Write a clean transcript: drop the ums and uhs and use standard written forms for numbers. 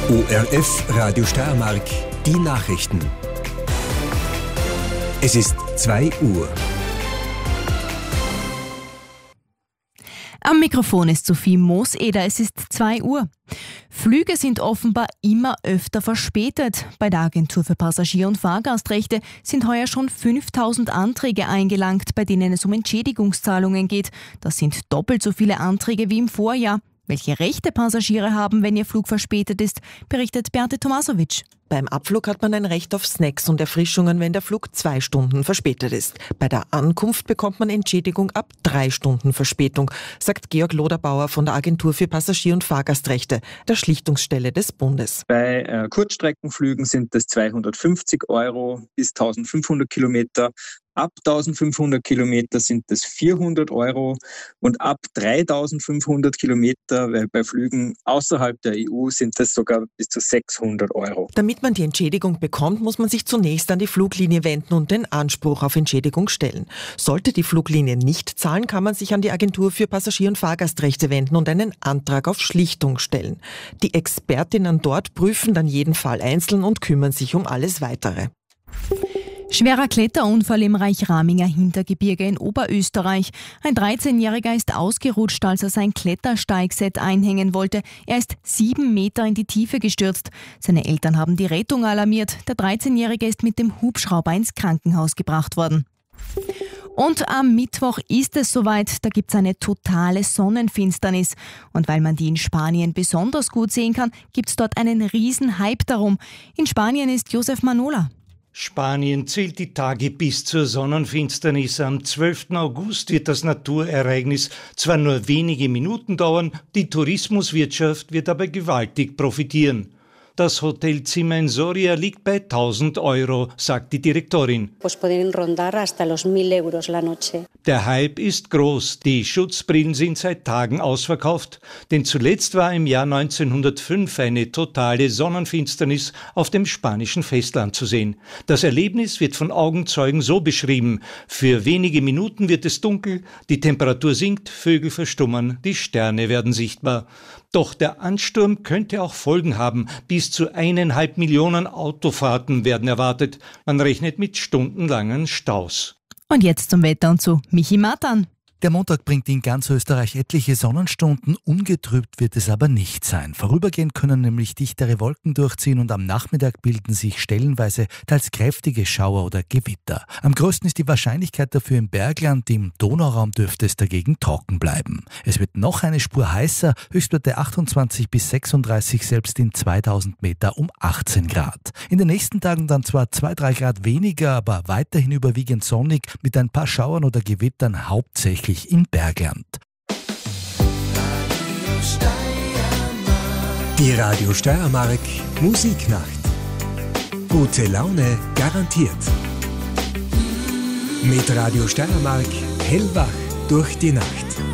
ORF Radio Steiermark, die Nachrichten. Es ist 2 Uhr. Am Mikrofon ist Sophie Mooseder, es ist 2 Uhr. Flüge sind offenbar immer öfter verspätet. Bei der Agentur für Passagier- und Fahrgastrechte sind heuer schon 5000 Anträge eingelangt, bei denen es um Entschädigungszahlungen geht. Das sind doppelt so viele Anträge wie im Vorjahr. Welche Rechte Passagiere haben, wenn ihr Flug verspätet ist, berichtet Beate Tomasovic. Beim Abflug hat man ein Recht auf Snacks und Erfrischungen, wenn der Flug 2 Stunden verspätet ist. Bei der Ankunft bekommt man Entschädigung ab 3 Stunden Verspätung, sagt Georg Loderbauer von der Agentur für Passagier- und Fahrgastrechte, der Schlichtungsstelle des Bundes. Bei Kurzstreckenflügen sind das 250 € bis 1500 Kilometer. Ab 1500 Kilometer sind das 400 € und ab 3500 Kilometer, weil bei Flügen außerhalb der EU sind das sogar bis zu 600 €. Damit man die Entschädigung bekommt, muss man sich zunächst an die Fluglinie wenden und den Anspruch auf Entschädigung stellen. Sollte die Fluglinie nicht zahlen, kann man sich an die Agentur für Passagier- und Fahrgastrechte wenden und einen Antrag auf Schlichtung stellen. Die Expertinnen dort prüfen dann jeden Fall einzeln und kümmern sich um alles Weitere. Schwerer Kletterunfall im Reichraminger Hintergebirge in Oberösterreich. Ein 13-Jähriger ist ausgerutscht, als er sein Klettersteigset einhängen wollte. Er ist 7 Meter in die Tiefe gestürzt. Seine Eltern haben die Rettung alarmiert. Der 13-Jährige ist mit dem Hubschrauber ins Krankenhaus gebracht worden. Und am Mittwoch ist es soweit, da gibt es eine totale Sonnenfinsternis. Und weil man die in Spanien besonders gut sehen kann, gibt es dort einen riesen Hype darum. In Spanien ist Josef Manola. Spanien zählt die Tage bis zur Sonnenfinsternis. Am 12. August wird das Naturereignis zwar nur wenige Minuten dauern, die Tourismuswirtschaft wird aber gewaltig profitieren. Das Hotelzimmer in Soria liegt bei 1000 €, sagt die Direktorin. Der Hype ist groß. Die Schutzbrillen sind seit Tagen ausverkauft. Denn zuletzt war im Jahr 1905 eine totale Sonnenfinsternis auf dem spanischen Festland zu sehen. Das Erlebnis wird von Augenzeugen so beschrieben: Für wenige Minuten wird es dunkel, die Temperatur sinkt, Vögel verstummen, die Sterne werden sichtbar. Doch der Ansturm könnte auch Folgen haben. Bis zu 1,5 Millionen Autofahrten werden erwartet. Man rechnet mit stundenlangen Staus. Und jetzt zum Wetter und zu Michi Matan. Der Montag bringt in ganz Österreich etliche Sonnenstunden, ungetrübt wird es aber nicht sein. Vorübergehend können nämlich dichtere Wolken durchziehen und am Nachmittag bilden sich stellenweise teils kräftige Schauer oder Gewitter. Am größten ist die Wahrscheinlichkeit dafür im Bergland, im Donauraum dürfte es dagegen trocken bleiben. Es wird noch eine Spur heißer, Höchstwerte 28 bis 36, selbst in 2000 Meter um 18 Grad. In den nächsten Tagen dann zwar 2-3 Grad weniger, aber weiterhin überwiegend sonnig mit ein paar Schauern oder Gewittern, hauptsächlich im Bergland. Die Radio Steiermark Musiknacht. Gute Laune garantiert. Mit Radio Steiermark hellwach durch die Nacht.